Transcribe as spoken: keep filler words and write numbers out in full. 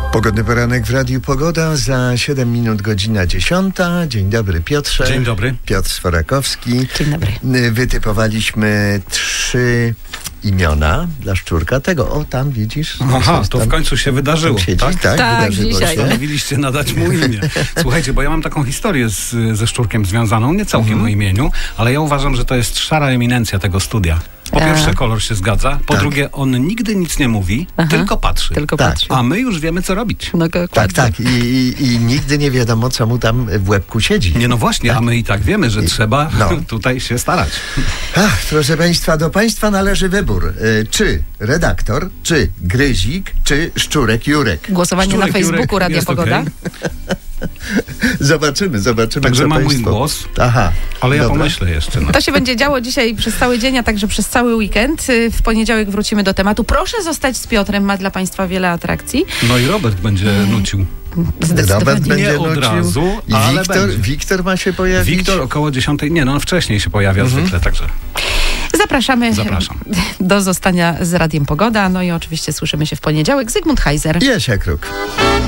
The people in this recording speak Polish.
Pogodny poranek w Radiu Pogoda, za siedem minut godzina dziesiąta. Dzień dobry, Piotrze. Dzień dobry. Piotr Sforakowski. Dzień dobry. Wytypowaliśmy trzy imiona dla szczurka. Tego, o tam widzisz. Aha, to tam, w końcu się wydarzyło, siedzi, tak? tak, Tak, wydarzyło dzisiaj. się. Postanowiliście nadać mu imię. Słuchajcie, bo ja mam taką historię z, ze szczurkiem związaną, nie całkiem Mhm. o imieniu, ale ja uważam, że to jest szara eminencja tego studia. Po A. pierwsze, kolor się zgadza. Po Tak. drugie, on nigdy nic nie mówi, Aha. tylko patrzy. Tylko Tak. patrzy. A my już wiemy, co robić. No, Tak, tak. I, i, I nigdy nie wiadomo, co mu tam w łebku siedzi. Nie, no właśnie, a my i tak wiemy, że trzeba No. tutaj się starać. Ach, proszę Państwa, do Państwa należy wybór. Y, czy redaktor, czy gryzik, czy szczurek Jurek. Głosowanie Szczurek, na Facebooku Jurek, Radia jest Pogoda. okej. Zobaczymy, zobaczymy. Także co ma mój państwo... głos. Aha. Ale ja dobra. pomyślę jeszcze. No. To się będzie działo dzisiaj przez cały dzień, a także przez cały weekend. Y, W poniedziałek wrócimy do tematu. Proszę zostać z Piotrem, ma dla Państwa wiele atrakcji. no i Robert będzie nucił. Robert Zdecydowanie. będzie Nie od nucił. razu, I ale Wiktor, będzie. Wiktor ma się pojawić. Wiktor około dziesiątej, nie no on wcześniej się pojawia Mhm. zwykle, także Zapraszamy zapraszam. do zostania z Radiem Pogoda. No i oczywiście słyszymy się w poniedziałek. Zygmunt Heiser. Jasia Kruk.